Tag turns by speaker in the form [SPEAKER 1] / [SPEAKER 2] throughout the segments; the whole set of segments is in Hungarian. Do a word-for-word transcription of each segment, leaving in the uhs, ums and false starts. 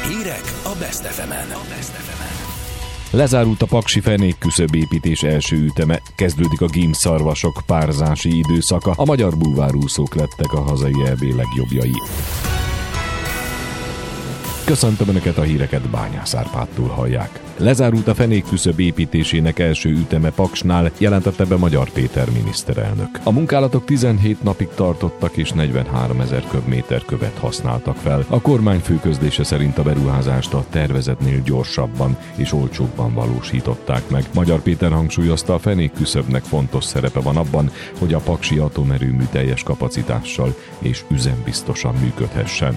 [SPEAKER 1] Hírek a Best ef emen.
[SPEAKER 2] Lezárult a paksi fenékküszöbépítés első üteme, kezdődik a gímszarvasok párzási időszaka, a magyar búvárúszók lettek a hazai é bé legjobbjai. Köszöntöm Önöket, a híreket Bányász Árpádtól hallják. Lezárult a fenékküszöb építésének első üteme Paksnál, jelentette be Magyar Péter miniszterelnök. A munkálatok tizenhét napig tartottak és negyvenháromezer köbméter követ használtak fel. A kormányfő közlése szerint a beruházást a tervezetnél gyorsabban és olcsóbban valósították meg. Magyar Péter hangsúlyozta, a fenékküszöbnek fontos szerepe van abban, hogy a paksi atomerőmű teljes kapacitással és üzembiztosan működhessen.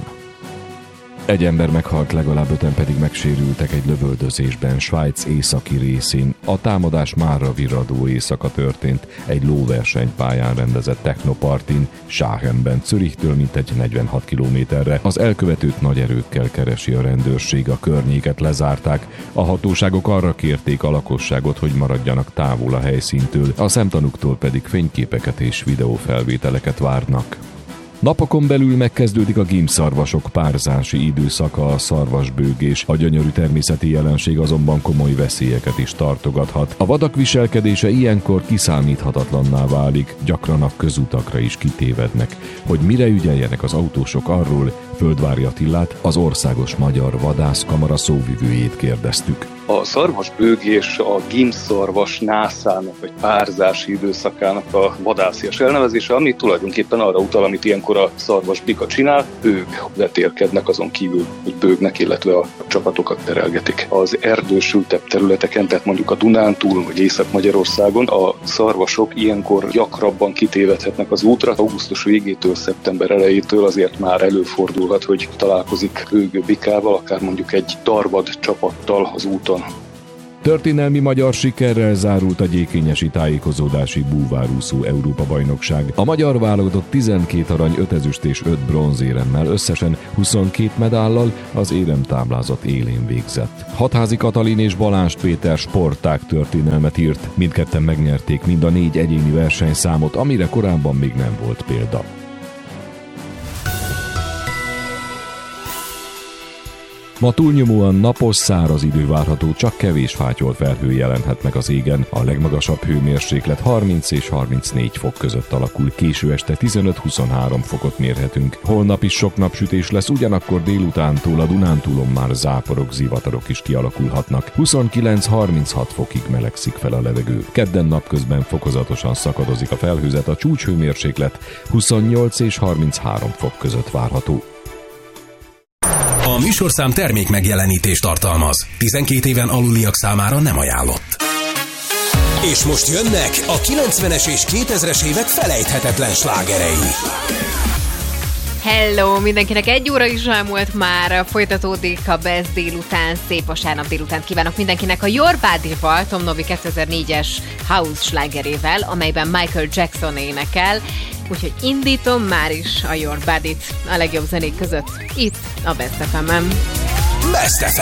[SPEAKER 2] Egy ember meghalt, legalább öten pedig megsérültek egy lövöldözésben Svájc északi részén. A támadás márra virradó éjszaka történt egy lóversenypályán rendezett technopartin, Sachenben, Zürichtől mintegy negyvenhat kilométerre. Az elkövetőt nagy erőkkel keresi a rendőrség, a környéket lezárták. A hatóságok arra kérték a lakosságot, hogy maradjanak távol a helyszíntől, a szemtanúktól pedig fényképeket és videófelvételeket várnak. Napokon belül megkezdődik a gímszarvasok párzási időszaka, a szarvasbőgés. A gyönyörű természeti jelenség azonban komoly veszélyeket is tartogathat. A vadak viselkedése ilyenkor kiszámíthatatlanná válik, gyakran a közutakra is kitévednek. Hogy mire ügyeljenek az autósok, arról Földvári Attilát, az Országos Magyar Vadászkamara szóvivőjét kérdeztük.
[SPEAKER 3] A szarvasbőgés a gímszarvas nászának vagy párzási időszakának a vadászias elnevezése, ami tulajdonképpen arra utal, amit ilyenkor a szarvasbika csinál, ők vetélkednek, azon kívül, hogy bőgnek, illetve a csapatokat terelgetik. Az erdősültebb területeken, tehát mondjuk a Dunántúl vagy Észak-Magyarországon a szarvasok ilyenkor gyakrabban kitévedhetnek az útra. Augusztus végétől, szeptember elejétől azért már előfordulhat, hogy találkozik bőgő bikával, akár mondjuk egy darvad csapattal az úton.
[SPEAKER 2] Történelmi magyar sikerrel zárult a gyékényesi tájékozódási búvárúszó Európa-bajnokság. A magyar válogatott tizenkét arany, öt ezüst és öt bronzéremmel, összesen huszonkét medállal az éremtáblázat élén végzett. Hatházi Katalin és Balázs Péter sportág történelmet írt. Mindketten megnyerték mind a négy egyéni versenyszámot, amire korábban még nem volt példa. Ma túlnyomóan napos, száraz idő várható, csak kevés fátyolt felhő jelenhet meg az égen. A legmagasabb hőmérséklet harminc és harmincnégy fok között alakul, késő este tizenöt-huszonhárom fokot mérhetünk. Holnap is sok napsütés lesz, ugyanakkor délutántól a Dunántúlon már záporok, zivatarok is kialakulhatnak. huszonkilenc-harminchat fokig melegszik fel a levegő. Kedden napközben fokozatosan szakadozik a felhőzet, a csúcshőmérséklet huszonnyolc és harminchárom fok között várható.
[SPEAKER 1] A műsorszám termék megjelenítést tartalmaz. tizenkét éven aluliak számára nem ajánlott. És most jönnek a kilencvenes és kétezres évek felejthetetlen slágerei.
[SPEAKER 4] Hello! Mindenkinek egy óra is elmúlt már, folytatódik a Best délután, szép vasárnap délután kívánok mindenkinek a Your Body-val, Tom Novi kétezer-négyes House slágerével, amelyben Michael Jackson énekel, úgyhogy indítom már is a Your Body-t a legjobb zenék között, itt a Best ef emen.
[SPEAKER 1] Best ef